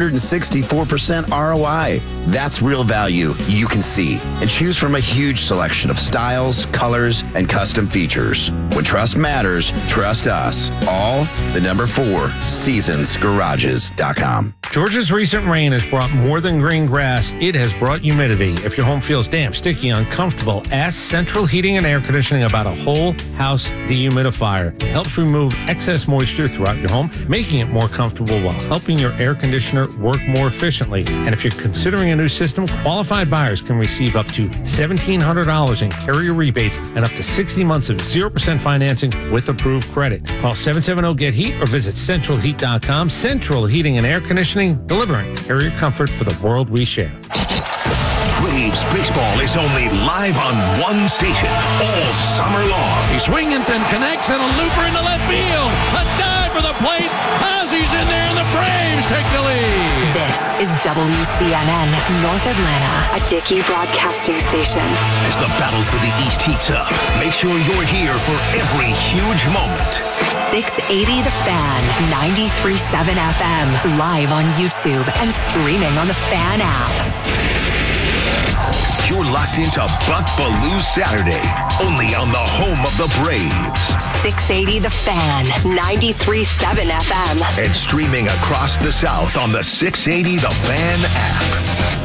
264% ROI. That's real value you can see. And choose from a huge selection of styles, colors, and custom features. When trust matters, trust us. All the #4 SeasonsGarages.com. Georgia's recent rain has brought more than green grass. It has brought humidity. If your home feels damp, sticky, uncomfortable, ask Central Heating and Air Conditioning about a whole house dehumidifier. It helps remove excess moisture throughout your home, making it more comfortable while helping your air conditioner work more efficiently. And if you're considering a new system, qualified buyers can receive up to $1,700 in carrier rebates and up to 60 months of 0% financing with approved credit. Call 770-GET-HEAT or visit centralheat.com. Central Heating and Air Conditioning, delivering carrier comfort for the world we share. Braves baseball is only live on one station all summer long. He swings and connects and a looper into left field. A dive for the plate. Ozzy's in there and the Braves take the lead. This is WCNN North Atlanta, a Dickey broadcasting station. As the battle for the East heats up, make sure you're here for every huge moment. 680 The Fan, 93.7 FM, live on YouTube and streaming on the Fan app. You're locked into Buck Baloo Saturday, only on the home of the Braves. 680 The Fan, 93.7 FM. And streaming across the South on the 680 The Fan app.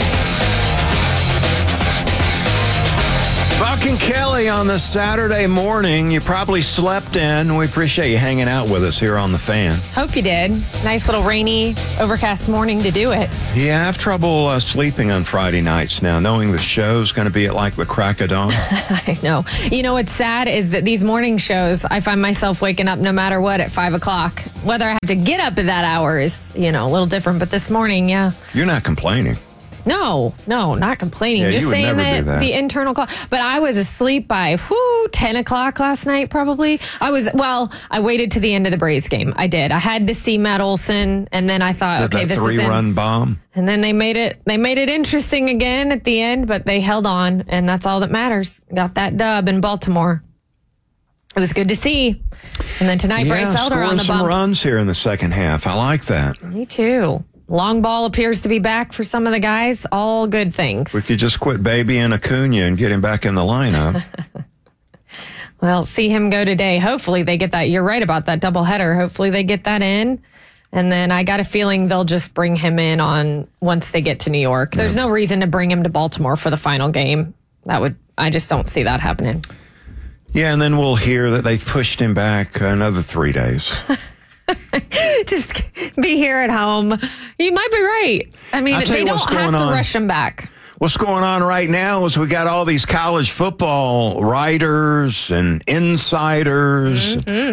Buck and Kelly on this Saturday morning. You probably slept in. We appreciate you hanging out with us here on The Fan. Hope you did. Nice little rainy, overcast morning to do it. Yeah, I have trouble sleeping on Friday nights now, knowing the show's going to be at like the crack of dawn. I know. You know what's sad is that these morning shows, I find myself waking up no matter what at 5 o'clock. Whether I have to get up at that hour is, a little different. But this morning, yeah. You're not complaining. No, not complaining. Yeah, just you would saying never do that. The internal clock. But I was asleep by 10 o'clock last night, probably. I waited to the end of the Braves game. I did. I had to see Matt Olson, and then I thought, okay, this is it. 3-run bomb. And then they made it interesting again at the end, but they held on, and that's all that matters. Got that dub in Baltimore. It was good to see. And then tonight, Bryce Elder on the some bump. runs here in the second half. I like that. Me too. Long ball appears to be back for some of the guys. All good things. We could just quit babying Acuna and get him back in the lineup. Well, see him go today. Hopefully they get that. You're right about that doubleheader. Hopefully they get that in. And then I got a feeling they'll just bring him in once they get to New York. There's no reason to bring him to Baltimore for the final game. I just don't see that happening. Yeah, and then we'll hear that they've pushed him back another 3 days. Just be here at home. You might be right. I mean, they don't have to rush him back. What's going on right now is we got all these college football writers and insiders,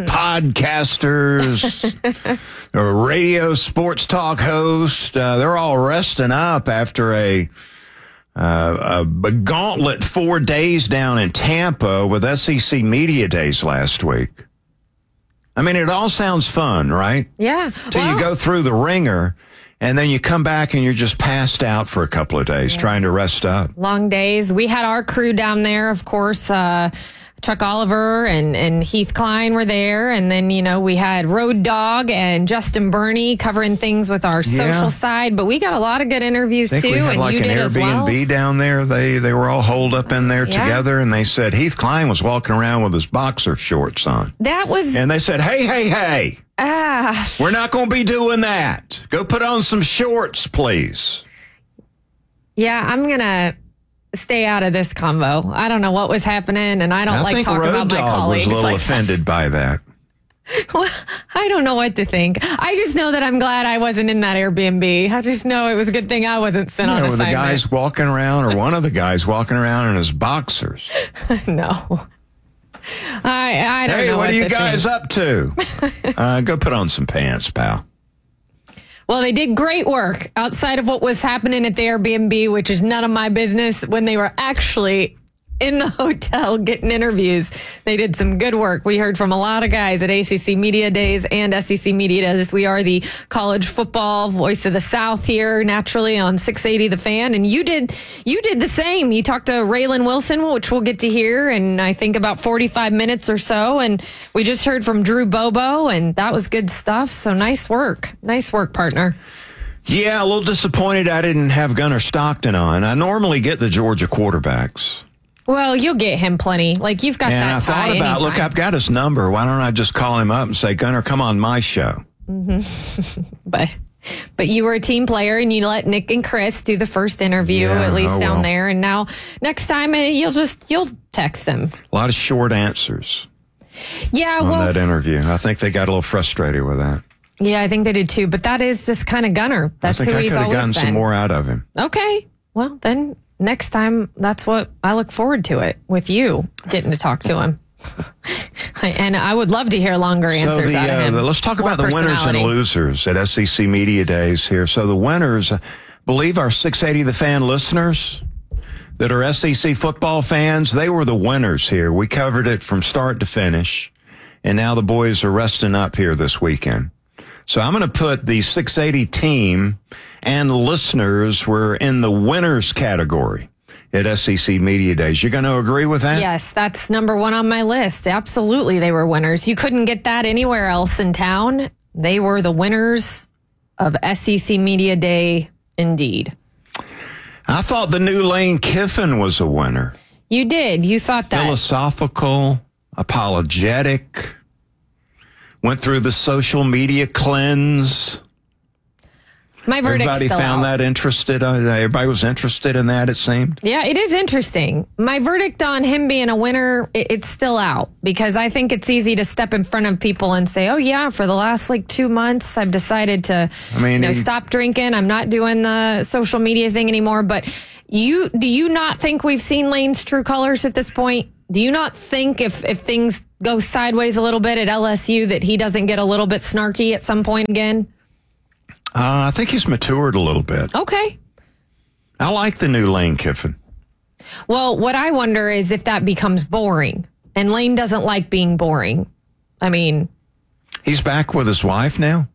podcasters, or radio sports talk hosts. They're all resting up after a gauntlet 4 days down in Tampa with SEC Media Days last week. I mean, it all sounds fun, right? Yeah. Till you go through the ringer, and then you come back and you're just passed out for a couple of days trying to rest up. Long days. We had our crew down there, of course. Chuck Oliver and Heath Klein were there. And then, we had Road Dogg and Justin Burney covering things with our social side. But we got a lot of good interviews, too. We had and you did as well. Airbnb down there. They were all holed up in there together. And they said Heath Klein was walking around with his boxer shorts on. And they said, hey. We're not going to be doing that. Go put on some shorts, please. Yeah, I'm going to stay out of this convo. I don't know what was happening, and I don't like talking about my colleagues. I was a little offended by that. Well, I don't know what to think. I just know that I'm glad I wasn't in that Airbnb. I just know it was a good thing I wasn't sent on assignment. With the guys walking around, or one of the guys walking around in his boxers. No. I don't know. Hey, what are you guys up to? Go put on some pants, pal. Well, they did great work outside of what was happening at the Airbnb, which is none of my business, when they were actually in the hotel getting interviews. They did some good work. We heard from a lot of guys at ACC Media Days and SEC Media Days. We are the college football voice of the South here, naturally, on 680 The Fan. And you did the same. You talked to Raylan Wilson, which we'll get to hear in, I think, about 45 minutes or so. And we just heard from Drew Bobo, and that was good stuff. So nice work. Nice work, partner. Yeah, a little disappointed I didn't have Gunnar Stockton on. I normally get the Georgia quarterbacks. Well, you'll get him plenty. Like, you've got that tie. And I thought about, look, I've got his number. Why don't I just call him up and say, Gunnar, come on my show? Mm-hmm. But you were a team player, and you let Nick and Chris do the first interview, at least down there. And now, next time, you'll text him. A lot of short answers. Yeah, on that interview. I think they got a little frustrated with that. Yeah, I think they did too. But that is just kind of Gunnar. That's who he's always been. I could have gotten some more out of him. Okay. Well, then next time, that's what I look forward to it, with you getting to talk to him. And I would love to hear longer answers out of him. Let's talk about the winners and losers at SEC Media Days here. So the winners, I believe our 680 The Fan listeners that are SEC football fans, they were the winners here. We covered it from start to finish, and now the boys are resting up here this weekend. So I'm going to put the 680 team and listeners were in the winners category at SEC Media Days. You're going to agree with that? Yes, that's number one on my list. Absolutely, they were winners. You couldn't get that anywhere else in town. They were the winners of SEC Media Day, indeed. I thought the new Lane Kiffin was a winner. You did. You thought that. Philosophical, apologetic, went through the social media cleanse. My verdict's Everybody still found out. that interested. Everybody was interested in that, it seemed. Yeah, it is interesting. My verdict on him being a winner, it's still out because I think it's easy to step in front of people and say, oh, yeah, for the last 2 months, I've decided to stop drinking. I'm not doing the social media thing anymore. But do you not think we've seen Lane's true colors at this point? Do you not think if things go sideways a little bit at LSU that he doesn't get a little bit snarky at some point again? I think he's matured a little bit. Okay. I like the new Lane Kiffin. Well, what I wonder is if that becomes boring. And Lane doesn't like being boring. I mean... He's back with his wife now?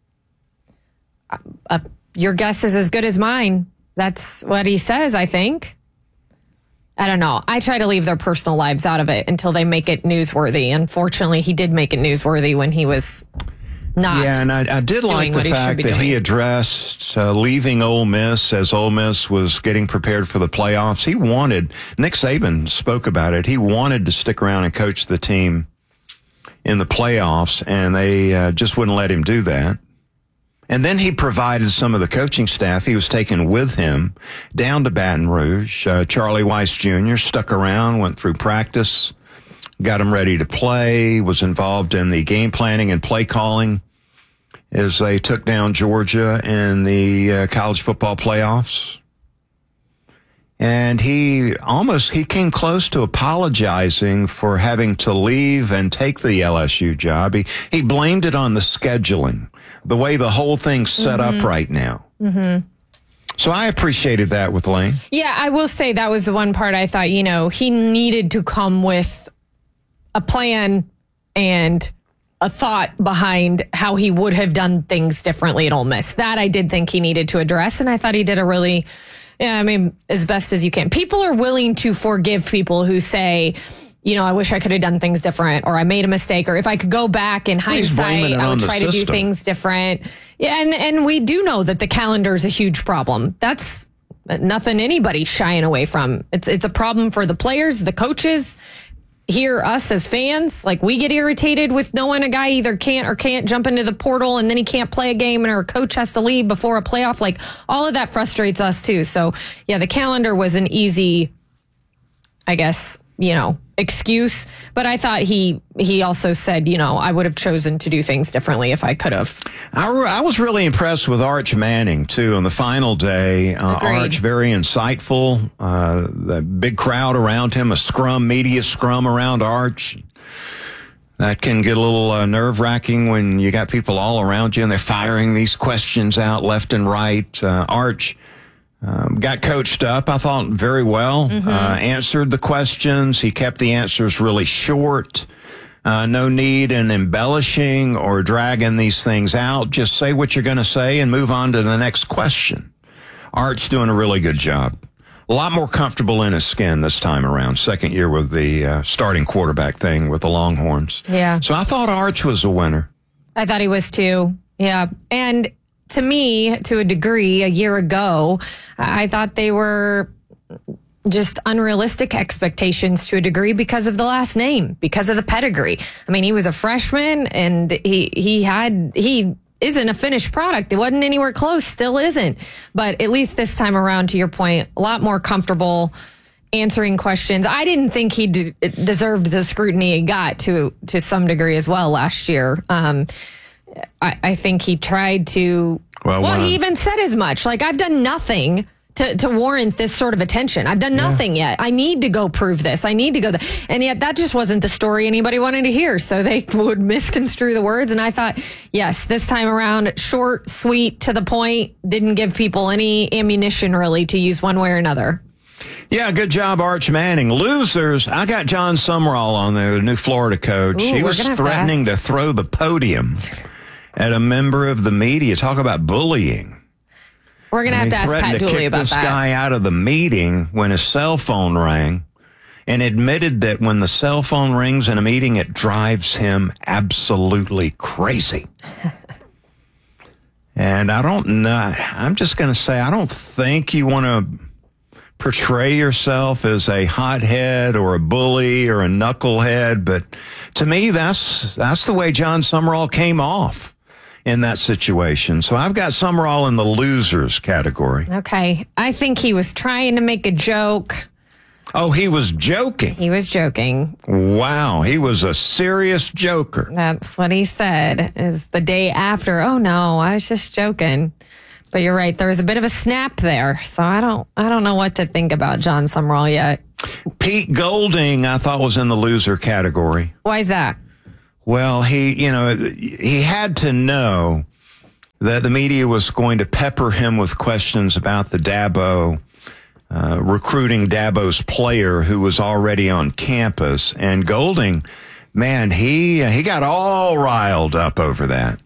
Your guess is as good as mine. That's what he says, I think. I don't know. I try to leave their personal lives out of it until they make it newsworthy. Unfortunately, he did make it newsworthy when he was... not. Yeah, and I did like the fact that he addressed leaving Ole Miss as Ole Miss was getting prepared for the playoffs. He wanted, Nick Saban spoke about it, he wanted to stick around and coach the team in the playoffs, and they just wouldn't let him do that. And then he provided some of the coaching staff he was taking with him down to Baton Rouge. Charlie Weiss Jr. stuck around, went through practice, got him ready to play, was involved in the game planning and play calling as they took down Georgia in the college football playoffs. And he came close to apologizing for having to leave and take the LSU job. He blamed it on the scheduling, the way the whole thing's set up right now. Mm-hmm. So I appreciated that with Lane. Yeah, I will say that was the one part I thought, he needed to come with a plan and a thought behind how he would have done things differently at Ole Miss. That I did think he needed to address, and I thought he did as best as you can. People are willing to forgive people who say, I wish I could have done things different, or I made a mistake, or if I could go back in hindsight, I would try to do things different. Yeah, and we do know that the calendar is a huge problem. That's nothing anybody's shying away from. It's a problem for the players, the coaches. Here, us as fans, we get irritated with knowing a guy either can't or can't jump into the portal and then he can't play a game and our coach has to leave before a playoff. All of that frustrates us too. So, yeah, the calendar was an easy, I guess, excuse. But I thought he also said, I would have chosen to do things differently if I could have. I was really impressed with Arch Manning, too, on the final day. Arch, very insightful. The big crowd around him, media scrum around Arch. That can get a little nerve-wracking when you got people all around you and they're firing these questions out left and right. Arch got coached up, I thought, very well. Answered the questions. He kept the answers really short. No need in embellishing or dragging these things out. Just say what you're going to say and move on to the next question. Art's doing a really good job. A lot more comfortable in his skin this time around. Second year with the starting quarterback thing with the Longhorns. Yeah. So I thought Arch was a winner. I thought he was too. Yeah. And to me, to a degree, a year ago, I thought they were just unrealistic expectations to a degree because of the last name, because of the pedigree. I mean, he was a freshman and he isn't a finished product. It wasn't anywhere close, still isn't. But at least this time around, to your point, a lot more comfortable answering questions. I didn't think he deserved the scrutiny he got to some degree as well last year. I think he tried to... he even said as much. I've done nothing to warrant this sort of attention. I've done nothing yet. I need to go prove this. I need to go... And yet that just wasn't the story anybody wanted to hear. So they would misconstrue the words. And I thought, yes, this time around, short, sweet, to the point, didn't give people any ammunition really to use one way or another. Yeah, good job, Arch Manning. Losers, I got John Sumrall on there, the new Florida coach. He was threatening to throw the podium at a member of the media. Talk about bullying. We're going to have to ask Pat Dooley about that. He threatened to kick this guy out of the meeting when his cell phone rang and admitted that when the cell phone rings in a meeting, it drives him absolutely crazy. And I don't know. I'm just going to say, I don't think you want to portray yourself as a hothead or a bully or a knucklehead, but to me, that's the way John Sumrall came off in that situation. So I've got Sumrall in the losers category. Okay. I think he was trying to make a joke. Oh, he was joking. He was joking. Wow. He was a serious joker. That's what he said is the day after. Oh no, I was just joking. But you're right. There was a bit of a snap there. So I don't know what to think about John Sumrall yet. Pete Golding, I thought, was in the loser category. Why is that? Well, he had to know that the media was going to pepper him with questions about the Dabo, recruiting Dabo's player who was already on campus. And Golding, man, he got all riled up over that.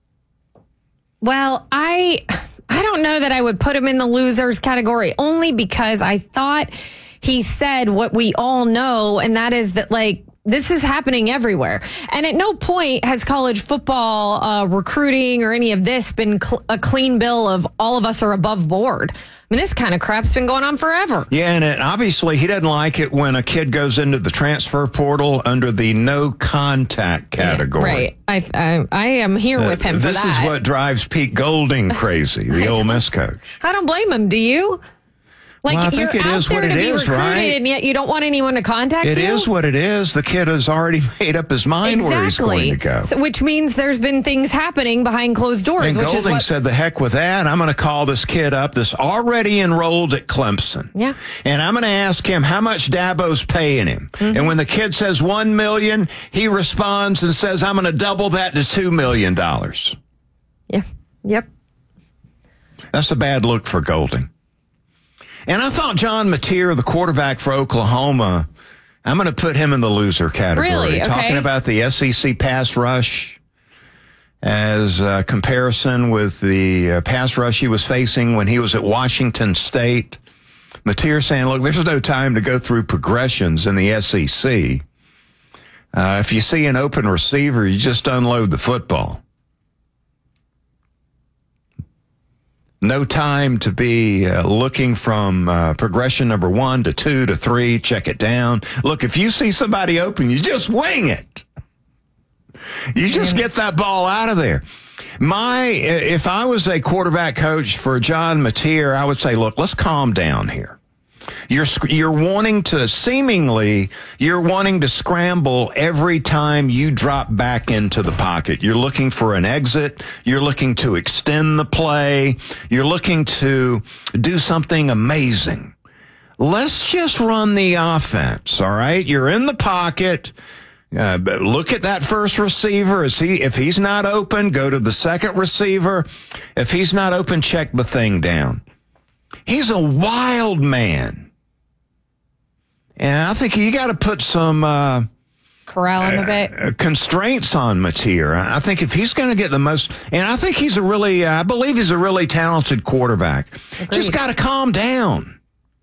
Well, I don't know that I would put him in the losers category, only because I thought he said what we all know, and that is that, like, this is happening everywhere. And at no point has college football recruiting or any of this been a clean bill of all of us are above board. I mean, this kind of crap's been going on forever. Yeah, and obviously he doesn't like it when a kid goes into the transfer portal under the no contact category. Yeah, right. I am here with him for that. This is what drives Pete Golding crazy, the Ole Miss coach. I don't blame him. Do you? Like, well, I think you're it out is there what to it be is, recruited, right? and yet you don't want anyone to contact you? It is what it is. The kid has already made up his mind where he's going to go. So, which means there's been things happening behind closed doors. And which is Golding what said, the heck with that. I'm going to call this kid up that's already enrolled at Clemson. Yeah. And I'm going to ask him how much Dabo's paying him. Mm-hmm. And when the kid says $1 million, he responds and says, I'm going to double that to $2 million. Yeah. Yep. That's a bad look for Golding. And I thought John Mateer, the quarterback for Oklahoma, I'm going to put him in the loser category. Really? Okay. Talking about the SEC pass rush as a comparison with the pass rush he was facing when he was at Washington State. Mateer saying, look, there's no time to go through progressions in the SEC. If you see an open receiver, you just unload the football. No time to be looking from progression number 1 to 2 to 3, check it down. Look, if you see somebody open, you just wing it. You just get that ball out of there. If I was a quarterback coach for John Mateer, I would say, look, let's calm down here. You're wanting to scramble every time you drop back into the pocket. You're looking for an exit. You're looking to extend the play. You're looking to do something amazing. Let's just run the offense. All right. You're in the pocket. Look at that first receiver. If he's not open, go to the second receiver. If he's not open, check the thing down. He's a wild man. And I think you got to put some corral him a bit. Constraints on Mateer. I think if he's going to get the most, and I think I believe he's a really talented quarterback. Agreed. Just got to calm down.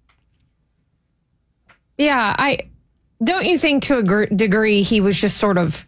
Yeah, don't you think to a degree he was just sort of,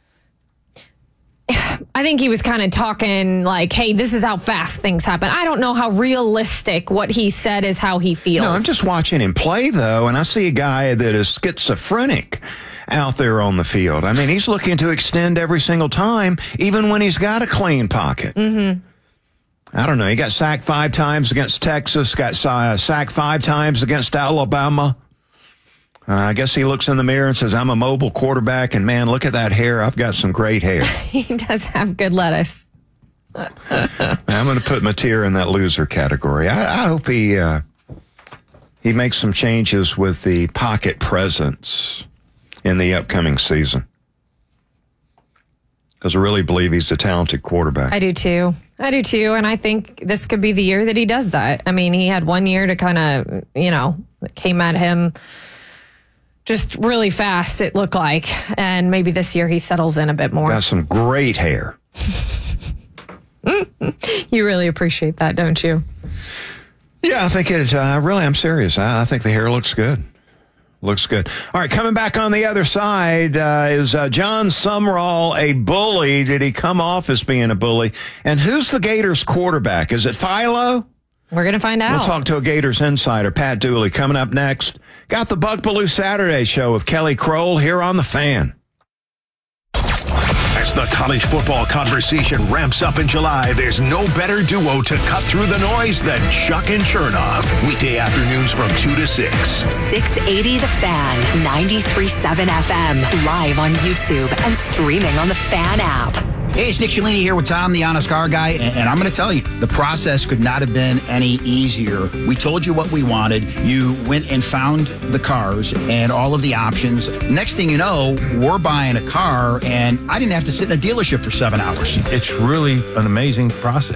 I think he was kind of talking like, hey, this is how fast things happen. I don't know how realistic what he said is how he feels. No, I'm just watching him play, though, and I see a guy that is schizophrenic out there on the field. I mean, he's looking to extend every single time, even when he's got a clean pocket. Mm-hmm. I don't know. He got sacked 5 times against Texas, got sacked 5 times against Alabama. I guess he looks in the mirror and says, I'm a mobile quarterback, and man, look at that hair. I've got some great hair. He does have good lettuce. I'm going to put Mateer in that loser category. I hope he makes some changes with the pocket presence in the upcoming season. Because I really believe he's a talented quarterback. I do too. And I think this could be the year that he does that. I mean, he had 1 year to kind of, came at him just really fast, it looked like. And maybe this year he settles in a bit more. Got some great hair. You really appreciate that, don't you? Yeah, I think it. I'm serious. I think the hair looks good. Looks good. All right, coming back on the other side, is John Sumrall a bully? Did he come off as being a bully? And who's the Gators quarterback? Is it Philo? We're going to find out. We'll talk to a Gators insider, Pat Dooley, coming up next. Got the Buck Belue Saturday show with Kelly Kroll here on The Fan. As the college football conversation ramps up in July, there's no better duo to cut through the noise than Chuck and Chernoff. Weekday afternoons from 2 to 6. 680 The Fan, 93.7 FM, live on YouTube and streaming on the Fan app. Hey, it's Nick Cellini here with Tom, the Honest Car Guy, and I'm going to tell you, the process could not have been any easier. We told you what we wanted. You went and found the cars and all of the options. Next thing you know, we're buying a car, and I didn't have to sit in a dealership for 7 hours. It's really an amazing process.